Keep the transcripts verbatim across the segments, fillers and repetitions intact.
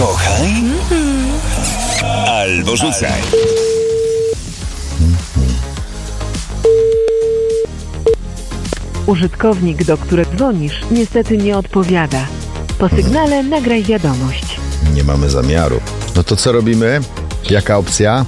Kochaj mm-hmm. albo rzucaj. Użytkownik, do którego dzwonisz, niestety nie odpowiada. Po sygnale nagraj wiadomość. Nie mamy zamiaru. No to co robimy? Jaka opcja?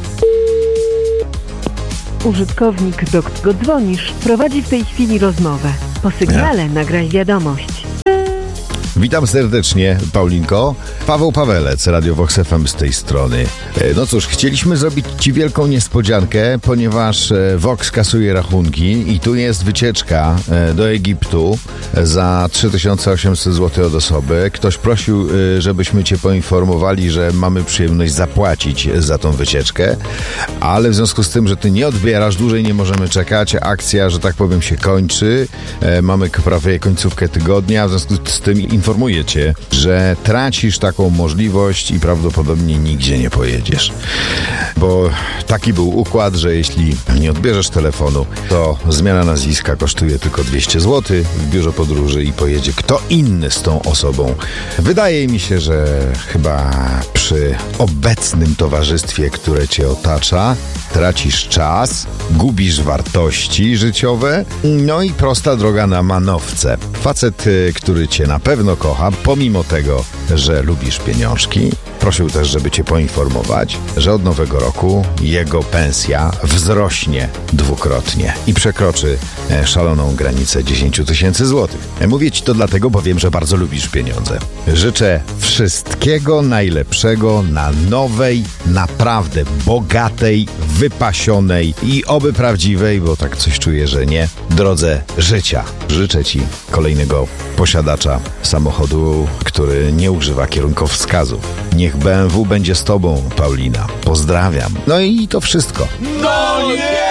Użytkownik, do którego dzwonisz, prowadzi w tej chwili rozmowę. Po sygnale Nie. nagraj wiadomość. Witam serdecznie, Paulinko. Paweł Pawelec, Radio Vox F M z tej strony. No cóż, chcieliśmy zrobić Ci wielką niespodziankę, ponieważ Vox kasuje rachunki i tu jest wycieczka do Egiptu za trzy tysiące osiemset złotych od osoby. Ktoś prosił, żebyśmy Cię poinformowali, że mamy przyjemność zapłacić za tą wycieczkę, ale w związku z tym, że Ty nie odbierasz, dłużej nie możemy czekać, akcja, że tak powiem, się kończy. Mamy prawie końcówkę tygodnia, w związku z tym informuję Cię, że tracisz taką możliwość i prawdopodobnie nigdzie nie pojedziesz. Bo taki był układ, że jeśli nie odbierzesz telefonu, to zmiana nazwiska kosztuje tylko dwieście złotych w biurze podróży i pojedzie kto inny z tą osobą. Wydaje mi się, że chyba przy obecnym towarzystwie, które Cię otacza, tracisz czas, gubisz wartości życiowe, no i prosta droga na manowce. Facet, który Cię na pewno kocha, pomimo tego, że lubisz pieniążki, prosił też, żeby Cię poinformować, że od nowego roku jego pensja wzrośnie dwukrotnie i przekroczy szaloną granicę dziesięć tysięcy złotych. Mówię Ci to dlatego, bo wiem, że bardzo lubisz pieniądze. Życzę wszystkiego najlepszego na nowej, naprawdę bogatej, wypasionej i oby prawdziwej, bo tak coś czuję, że nie, drodze życia. Życzę Ci kolejnego posiadacza samochodu, który nie używa kierunkowskazów. Niech B M W będzie z Tobą, Paulina. Pozdrawiam. No i to wszystko. No nie!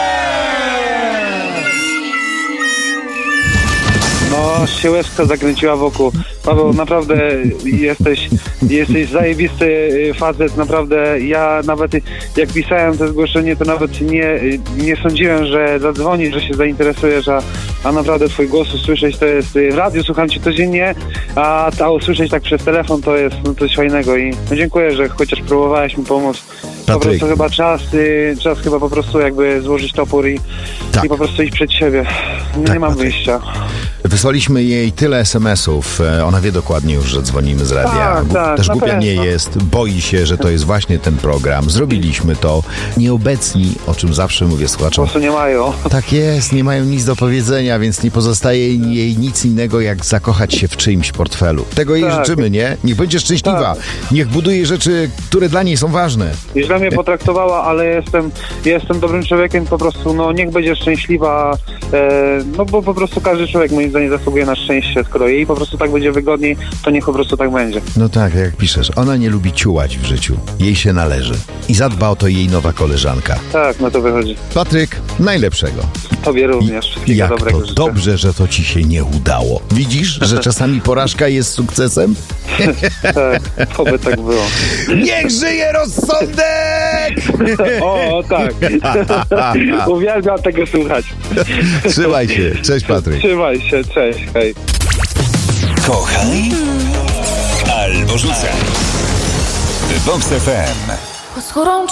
No, się łezka zakręciła wokół. Paweł, naprawdę jesteś, jesteś zajebisty facet, naprawdę. Ja nawet jak pisałem to zgłoszenie, to nawet nie, nie sądziłem, że zadzwonisz, że się zainteresujesz, a, a naprawdę twój głos usłyszeć to jest, w radiu słucham cię codziennie, a, a usłyszeć tak przez telefon to jest no, coś fajnego i no, dziękuję, że chociaż próbowałeś mi pomóc. Po Patryk. prostu chyba czas, y, czas chyba po prostu jakby złożyć topór i, tak. i po prostu iść przed siebie. Nie, tak, nie mam Patryk. wyjścia. Wysłaliśmy jej tyle es em esów. Ona wie dokładnie już, że dzwonimy z radia. Tak, tak, Też na głupia nie pewno. jest. Boi się, że to jest właśnie ten program. Zrobiliśmy to. Nieobecni, o czym zawsze mówię Po słuchaczom. prostu nie mają. Tak jest, nie mają nic do powiedzenia, więc nie pozostaje jej nic innego, jak zakochać się w czyimś portfelu. Tego jej Tak. życzymy, nie? Niech będzie szczęśliwa. Niech buduje rzeczy, które dla niej są ważne. I źle mnie potraktowała, ale jestem, jestem dobrym człowiekiem, po prostu, no niech będzie szczęśliwa, e, no bo po prostu każdy człowiek moim zdaniem zasługuje na szczęście, skoro jej po prostu tak będzie wygodniej, to niech po prostu tak będzie. No tak, jak piszesz, ona nie lubi ciułać w życiu. Jej się należy. I zadba o to jej nowa koleżanka. Tak, no to wychodzi. Patryk, najlepszego. Tobie również. Wszystkiego Jak dobrego to życzę. dobrze, że to ci się nie udało. Widzisz, że czasami porażka jest sukcesem? Tak, oby tak było. Niech żyje rozsądek! O, tak. Uwielbiam tego słuchać. Trzymaj się. Cześć, Patryk. Trzymaj się, cześć, hej. Kochaj albo rzucaj. Vox F M.